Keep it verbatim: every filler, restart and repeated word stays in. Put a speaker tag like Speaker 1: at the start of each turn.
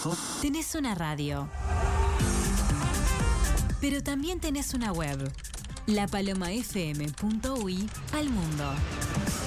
Speaker 1: Tenés una radio, pero también tenés una web, la paloma f m punto u y al mundo.